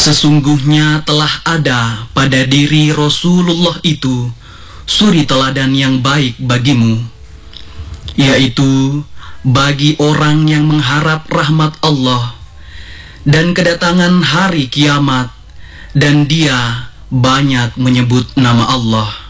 Sesungguhnya telah ada pada diri Rasulullah itu suri teladan yang baik bagimu, yaitu bagi orang yang mengharap rahmat Allah dan kedatangan hari kiamat, dan dia banyak menyebut nama Allah.